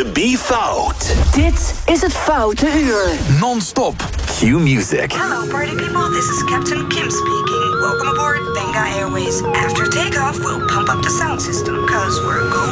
to be fout. Dit is het Foute Uur. Non-stop. Q-Music. Hello, party people. This is Captain Kim speaking. Welcome aboard Benga Airways. After takeoff, we'll pump up the sound system, cause we're going